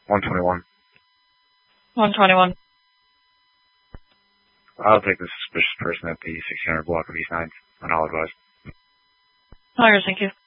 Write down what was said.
121. 121. I'll take the suspicious person at the 1600 block of East 9th on all advice. All right, thank you.